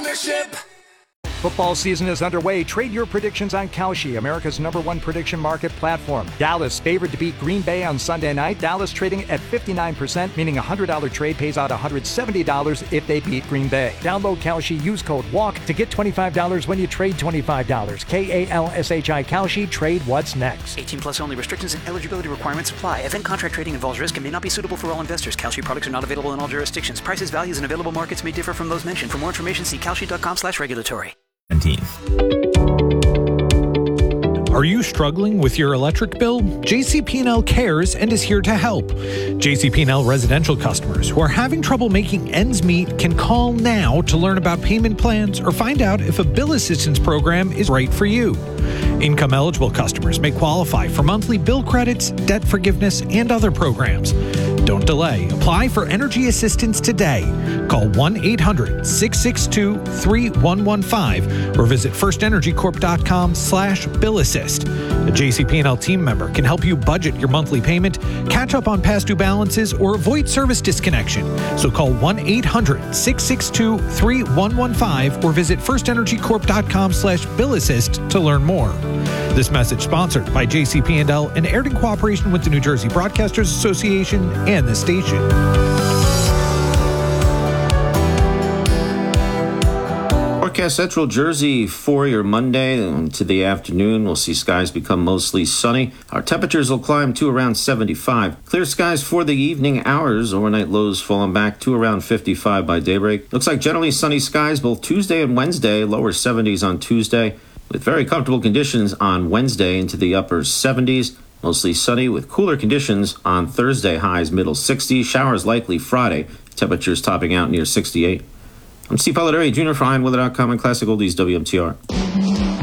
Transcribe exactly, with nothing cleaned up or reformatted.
ownership. Football season is underway. Trade your predictions on Kalshi, America's number one prediction market platform. Dallas favored to beat Green Bay on Sunday night. Dallas trading at fifty-nine percent, meaning a one hundred dollars trade pays out one hundred seventy dollars if they beat Green Bay. Download Kalshi, use code WALK to get twenty-five dollars when you trade twenty-five dollars. K A L S H I Kalshi, trade what's next. eighteen plus only. Restrictions and eligibility requirements apply. Event contract trading involves risk and may not be suitable for all investors. Kalshi products are not available in all jurisdictions. Prices, values, and available markets may differ from those mentioned. For more information, see kalshi.com slash regulatory. Are you struggling with your electric bill? J C P and L cares and is here to help. J C P and L residential customers who are having trouble making ends meet can call now to learn about payment plans or find out if a bill assistance program is right for you. Income eligible customers may qualify for monthly bill credits, debt forgiveness, and other programs. Don't delay. Apply for energy assistance today. Call one eight hundred six six two three one one five or visit first energy corp dot com slash bill assist. A J C P and L team member can help you budget your monthly payment, catch up on past due balances, or avoid service disconnection. So call one eight hundred six six two three one one five or visit first energy corp dot com slash bill assist to learn more. This message sponsored by J C P and L and aired in cooperation with the New Jersey Broadcasters Association and the station. Forecast Central Jersey for your Monday into the afternoon. We'll see skies become mostly sunny. Our temperatures will climb to around seventy-five. Clear skies for the evening hours. Overnight lows falling back to around fifty-five by daybreak. Looks like generally sunny skies both Tuesday and Wednesday. Lower seventies on Tuesday, with very comfortable conditions on Wednesday into the upper seventies. Mostly sunny with cooler conditions on Thursday, highs middle sixties. Showers likely Friday. Temperatures topping out near sixty-eight. I'm Steve Polidori, Junior for Iron Weather dot com and Classic Oldies W M T R.